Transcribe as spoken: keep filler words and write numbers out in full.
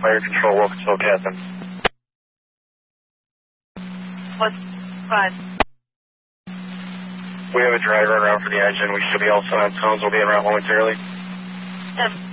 Fire control, Wilkinsville, Captain. What's five? We have a driver around for the engine. We should be all set on tones. We'll be around momentarily. Seven.